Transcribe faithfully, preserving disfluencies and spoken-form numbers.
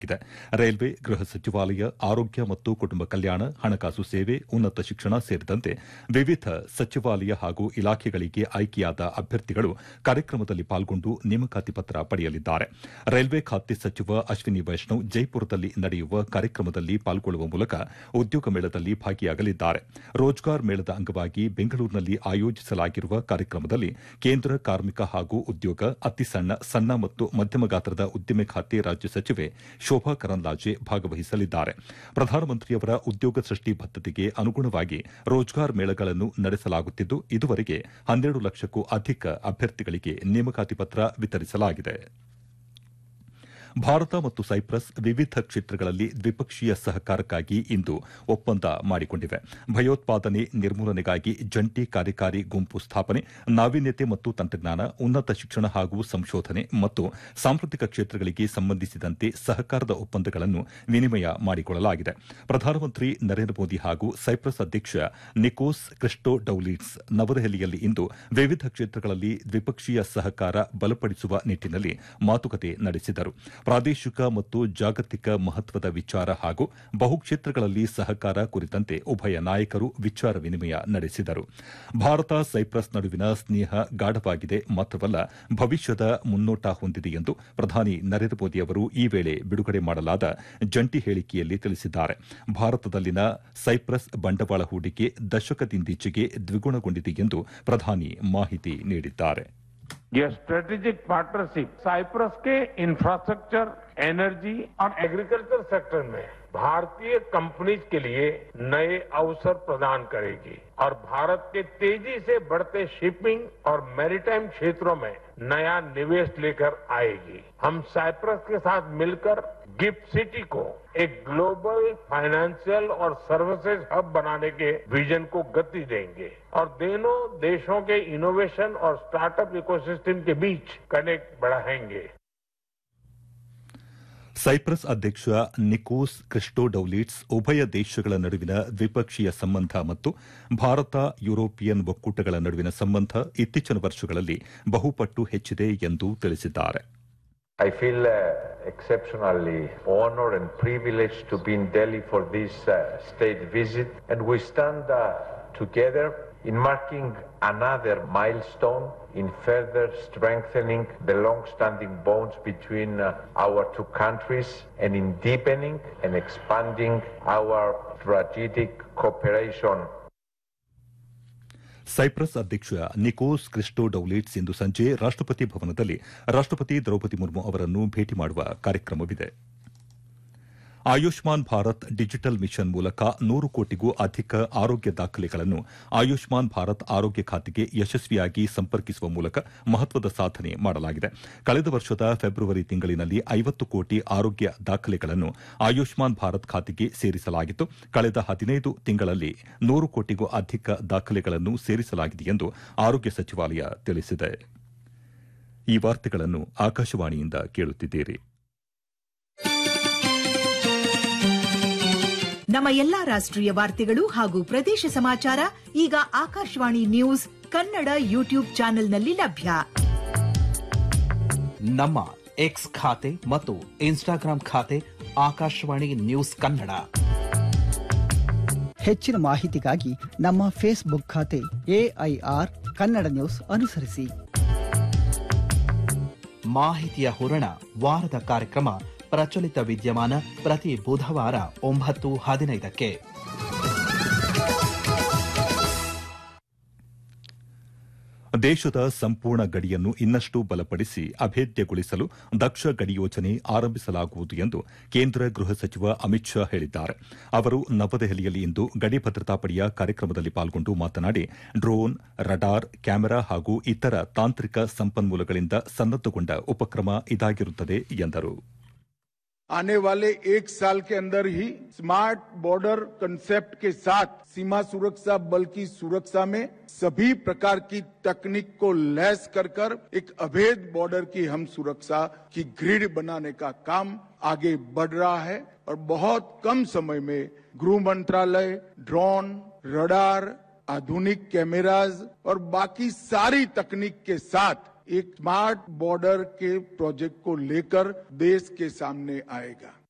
Railway, ಗೃಹ ಸಚಿವಾಲಯ, ಆರೋಗ್ಯ ಮತ್ತು ಕುಟುಂಬ ಕಲ್ಯಾಣ, ಹಣಕಾಸು ಸೇವೆ, ಉನ್ನತ ಶಿಕ್ಷಣ ಸೇರಿದಂತೆ ವಿವಿಧ ಸಚಿವಾಲಯ ಹಾಗೂ ಇಲಾಖೆಗಳಿಗೆ ಆಯ್ಕೆಯಾದ ಅಭ್ಯರ್ಥಿಗಳು ಕಾರ್ಯಕ್ರಮದಲ್ಲಿ ಪಾಲ್ಗೊಂಡು ನೇಮಕಾತಿ ಪತ್ರ ಪಡೆಯಲಿದ್ದಾರೆ. ರೈಲ್ವೆ ಖಾತೆ ಸಚಿವ ಅಶ್ವಿನಿ ವೈಷ್ಣವ್ ಜೈಪುರದಲ್ಲಿ ನಡೆಯುವ ಕಾರ್ಯಕ್ರಮದಲ್ಲಿ ಪಾಲ್ಗೊಳ್ಳುವ ಮೂಲಕ ಉದ್ಯೋಗ ಮೇಳದಲ್ಲಿ ಭಾಗಿಯಾಗಲಿದ್ದಾರೆ. ರೋಜ್ಗಾರ್ ಮೇಳದ ಅಂಗವಾಗಿ ಬೆಂಗಳೂರಿನಲ್ಲಿ ಆಯೋಜಿಸಲಾಗಿರುವ ಕಾರ್ಯಕ್ರಮದಲ್ಲಿ ಕೇಂದ್ರ ಕಾರ್ಮಿಕ ಹಾಗೂ ಉದ್ಯೋಗ, ಅತಿ ಸಣ್ಣ, ಸಣ್ಣ ಮತ್ತು ಮಧ್ಯಮ ಗಾತ್ರದ ಉದ್ದಿಮೆ ಖಾತೆ ರಾಜ್ಯ ಸಚಿವೆ ಶೋಭಾ ಕರಂದ್ಲಾಜೆ ಭಾಗವಹಿಸಲಿದ್ದಾರೆ. ಪ್ರಧಾನಮಂತ್ರಿಯವರ ಉದ್ಯೋಗ ಸೃಷ್ಟಿ ಬದ್ಧತೆಗೆ ಅನುಗುಣವಾಗಿ ರೋಜ್ಗಾರ್ ಮೇಳಗಳನ್ನು ನಡೆಸಲಾಗುತ್ತಿದ್ದು, ಇದುವರೆಗೆ ಹನ್ನೆರಡು ಲಕ್ಷಕ್ಕೂ ಅಧಿಕ ಅಭ್ಯರ್ಥಿಗಳಿಗೆ ನೇಮಕಾತಿ ಪತ್ರ ವಿತರಿಸಲಾಗಿದೆ. ಭಾರತ ಮತ್ತು ಸೈಪ್ರಸ್ ವಿವಿಧ ಕ್ಷೇತ್ರಗಳಲ್ಲಿ ದ್ವಿಪಕ್ಷೀಯ ಸಹಕಾರಕ್ಕಾಗಿ ಇಂದು ಒಪ್ಪಂದ ಮಾಡಿಕೊಂಡಿವೆ. ಭಯೋತ್ಪಾದನೆ ನಿರ್ಮೂಲನೆಗಾಗಿ ಜಂಟಿ ಕಾರ್ಯಕಾರಿ ಗುಂಪು ಸ್ಥಾಪನೆ, ನಾವೀನ್ಯತೆ ಮತ್ತು ತಂತ್ರಜ್ಞಾನ, ಉನ್ನತ ಶಿಕ್ಷಣ ಹಾಗೂ ಸಂಶೋಧನೆ ಮತ್ತು ಸಾಂಸ್ಕೃತಿಕ ಕ್ಷೇತ್ರಗಳಿಗೆ ಸಂಬಂಧಿಸಿದಂತೆ ಸಹಕಾರದ ಒಪ್ಪಂದಗಳನ್ನು ವಿನಿಮಯ ಮಾಡಿಕೊಳ್ಳಲಾಗಿದೆ. ಪ್ರಧಾನಮಂತ್ರಿ ನರೇಂದ್ರ ಮೋದಿ ಹಾಗೂ ಸೈಪ್ರಸ್ ಅಧ್ಯಕ್ಷ ನಿಕೋಸ್ ಕ್ರಿಸ್ಟೋಡೌಲಿಡ್ಸ್ ನವದೆಹಲಿಯಲ್ಲಿ ಇಂದು ವಿವಿಧ ಕ್ಷೇತ್ರಗಳಲ್ಲಿ ದ್ವಿಪಕ್ಷೀಯ ಸಹಕಾರ ಬಲಪಡಿಸುವ ನಿಟ್ಟಿನಲ್ಲಿ ಮಾತುಕತೆ ನಡೆಸಿದರು. ಪ್ರಾದೇಶಿಕ ಮತ್ತು ಜಾಗತಿಕ ಮಹತ್ವದ ವಿಚಾರ ಹಾಗೂ ಬಹುಕ್ಷೇತ್ರಗಳಲ್ಲಿ ಸಹಕಾರ ಕುರಿತಂತೆ ಉಭಯ ನಾಯಕರು ವಿಚಾರ ವಿನಿಮಯ ನಡೆಸಿದರು. ಭಾರತ ಸೈಪ್ರಸ್ ನಡುವಿನ ಸ್ನೇಹ ಗಾಢವಾಗಿದೆ ಮಾತ್ರವಲ್ಲ, ಭವಿಷ್ಯದ ಮುನ್ನೋಟ ಹೊಂದಿದೆ ಎಂದು ಪ್ರಧಾನಿ ನರೇಂದ್ರ ಮೋದಿ ಅವರು ಈ ವೇಳೆ ಬಿಡುಗಡೆ ಮಾಡಲಾದ ಜಂಟಿ ಹೇಳಿಕೆಯಲ್ಲಿ ತಿಳಿಸಿದ್ದಾರೆ. ಭಾರತದಲ್ಲಿನ ಸೈಪ್ರಸ್ ಬಂಡವಾಳ ಹೂಡಿಕೆ ದಶಕದಿಂದೀಚೆಗೆ ದ್ವಿಗುಣಗೊಂಡಿದೆ ಎಂದು ಪ್ರಧಾನಿ ಮಾಹಿತಿ ನೀಡಿದ್ದಾರೆ. यह स्ट्रेटेजिक पार्टनरशिप साइप्रस के इंफ्रास्ट्रक्चर, एनर्जी और एग्रीकल्चर सेक्टर में भारतीय कंपनीज के लिए नए अवसर प्रदान करेगी और भारत के तेजी से बढ़ते शिपिंग और मैरीटाइम क्षेत्रों में नया निवेश लेकर आएगी. हम साइप्रस के साथ मिलकर गिफ्ट सिटी को एक ग्लोबल फाइनेंशियल और सर्विसेज हब बनाने के विजन को गति देंगे और दोनों देशों के इनोवेशन और स्टार्टअप इकोसिस्टम के बीच कनेक्ट बढ़ाएंगे. ಸೈಪ್ರಸ್ ಅಧ್ಯಕ್ಷ ನಿಕೋಸ್ ಕ್ರಿಸ್ಟೋಡೌಲಿಡ್ಸ್ ಉಭಯ ದೇಶಗಳ ನಡುವಿನ ದ್ವಿಪಕ್ಷೀಯ ಸಂಬಂಧ ಮತ್ತು ಭಾರತ ಯುರೋಪಿಯನ್ ಒಕ್ಕೂಟಗಳ ನಡುವಿನ ಸಂಬಂಧ ಇತ್ತೀಚಿನ ವರ್ಷಗಳಲ್ಲಿ ಬಹುಪಟ್ಟು ಹೆಚ್ಚಿದೆ ಎಂದು ತಿಳಿಸಿದ್ದಾರೆ. I feel uh, exceptionally honored and privileged to be in Delhi for this uh, state visit, and we stand uh, together in marking another milestone in further strengthening the long-standing bonds between uh, our two countries and in deepening and expanding our strategic cooperation. Cyprus ಅಧ್ಯಕ್ಷ Nicos ಕ್ರಿಸ್ಟೋಡೌಲಿಡ್ಸ್ ಇಂದು ಸಂಜೆ ರಾಷ್ಟಪತಿ ಭವನದಲ್ಲಿ ರಾಷ್ಟಪತಿ ದ್ರೌಪದಿ ಮುರ್ಮು ಅವರನ್ನು ಭೇಟಿ ಮಾಡುವ ಕಾರ್ಯಕ್ರಮವಿದೆ. Ayushman Bharat digital mission ಮೂಲಕ ನೂರು ಕೋಟಿಗೂ ಅಧಿಕ ಆರೋಗ್ಯ ದಾಖಲೆಗಳನ್ನು ಆಯುಷ್ಮಾನ್ ಭಾರತ್ ಆರೋಗ್ಯ ಖಾತೆಗೆ ಯಶಸ್ವಿಯಾಗಿ ಸಂಪರ್ಕಿಸುವ ಮೂಲಕ ಮಹತ್ವದ ಸಾಧನೆ ಮಾಡಲಾಗಿದೆ. ಕಳೆದ ವರ್ಷದ ಫೆಬ್ರವರಿ ತಿಂಗಳಿನಲ್ಲಿ ಐವತ್ತು ಕೋಟಿ ಆರೋಗ್ಯ ದಾಖಲೆಗಳನ್ನು ಆಯುಷ್ಮಾನ್ ಭಾರತ್ ಖಾತೆಗೆ ಸೇರಿಸಲಾಗಿತ್ತು. ಕಳೆದ ಹದಿನೈದು ತಿಂಗಳಲ್ಲಿ ನೂರು ಕೋಟಿಗೂ ಅಧಿಕ ದಾಖಲೆಗಳನ್ನು ಸೇರಿಸಲಾಗಿದೆ ಎಂದು ಆರೋಗ್ಯ ಸಚಿವಾಲಯ ತಿಳಿಸಿದೆ. ಈ ವಾರ್ತೆಗಳನ್ನು ಆಕಾಶವಾಣಿಯಿಂದ ಕೇಳುತ್ತಿದ್ದೀರಿ. ನಮ್ಮ ಎಲ್ಲಾ ರಾಷ್ಟ್ರೀಯ ವಾರ್ತೆಗಳು ಹಾಗೂ ಪ್ರದೇಶ ಸಮಾಚಾರ ಈಗ ಆಕಾಶವಾಣಿ ನ್ಯೂಸ್ ಕನ್ನಡ ಯೂಟ್ಯೂಬ್ ಚಾನೆಲ್ನಲ್ಲಿ ಲಭ್ಯ. ನಮ್ಮ ಎಕ್ಸ್ ಖಾತೆ ಮತ್ತು ಇನ್ಸ್ಟಾಗ್ರಾಂ ಖಾತೆ ಆಕಾಶವಾಣಿ ನ್ಯೂಸ್ ಕನ್ನಡ. ಹೆಚ್ಚಿನ ಮಾಹಿತಿಗಾಗಿ ನಮ್ಮ ಫೇಸ್ಬುಕ್ ಖಾತೆ ಎಐಆರ್ ಕನ್ನಡ ನ್ಯೂಸ್ ಅನುಸರಿಸಿ. ಮಾಹಿತಿಯ ಹೂರಣ ವಾರದ ಕಾರ್ಯಕ್ರಮ ಪ್ರಚಲಿತ ವಿದ್ಯಮಾನ ಪ್ರತಿ ಬುಧವಾರ ಒಂಬತ್ತು ಹದಿನೈದಕ್ಕೆ. ದೇಶದ ಸಂಪೂರ್ಣ ಗಡಿಯನ್ನು ಇನ್ನಷ್ಟು ಬಲಪಡಿಸಿ ಅಭೇದ್ಯಗೊಳಿಸಲು ದಕ್ಷ ಗಡಿ ಯೋಜನೆ ಆರಂಭಿಸಲಾಗುವುದು ಎಂದು ಕೇಂದ್ರ ಗೃಹ ಸಚಿವ ಅಮಿತ್ ಶಾ ಹೇಳಿದ್ದಾರೆ. ಅವರು ನವದೆಹಲಿಯಲ್ಲಿ ಇಂದು ಗಡಿ ಭದ್ರತಾ ಪಡೆಯ ಕಾರ್ಯಕ್ರಮದಲ್ಲಿ ಪಾಲ್ಗೊಂಡು ಮಾತನಾಡಿ, ಡ್ರೋನ್, ರಡಾರ್, ಕ್ಯಾಮೆರಾ ಹಾಗೂ ಇತರ ತಾಂತ್ರಿಕ ಸಂಪನ್ಮೂಲಗಳಿಂದ ಸನ್ನದ್ದಗೊಂಡ ಉಪಕ್ರಮ ಇದಾಗಿರುತ್ತದೆ ಎಂದರು. आने वाले एक साल के अंदर ही स्मार्ट बॉर्डर कंसेप्ट के साथ सीमा सुरक्षा बल की सुरक्षा में सभी प्रकार की तकनीक को लैस कर कर एक अभेद बॉर्डर की हम सुरक्षा की ग्रिड बनाने का काम आगे बढ़ रहा है और बहुत कम समय में गृह मंत्रालय ड्रोन, रडार, आधुनिक कैमराज और बाकी सारी तकनीक के साथ एक स्मार्ट बॉर्डर के प्रोजेक्ट को लेकर देश के सामने आएगा.